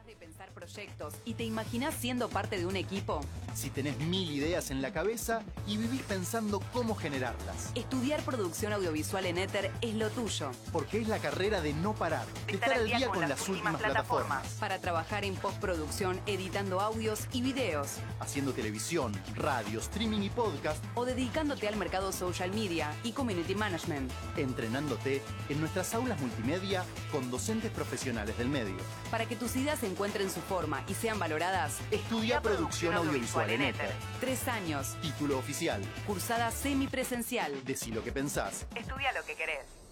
¿Tratás de pensar proyectos y te imaginás siendo parte de un equipo? Si tenés 1000 ideas en la cabeza y vivís pensando cómo generarlas. Estudiar producción audiovisual en Éter es lo tuyo. Porque es la carrera de no parar, de estar al día con las últimas plataformas. Para trabajar en postproducción, editando audios y videos. Haciendo televisión, radio, streaming y podcast. O dedicándote al mercado social media y community management. Entrenándote en nuestras aulas multimedia con docentes profesionales del medio. Para que tus ideas encuentren su forma y sean valoradas, Estudia producción audiovisual en Éter. 3 años. Título oficial. Cursada semipresencial. Decí lo que pensás. Estudia lo que querés.